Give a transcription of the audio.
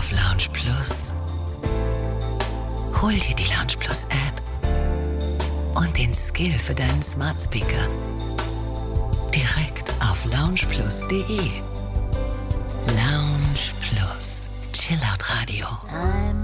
auf Lounge Plus. Hol dir die Lounge Plus App und den Skill für deinen Smart Speaker direkt auf loungeplus.de. Lounge Plus. Chillout Radio.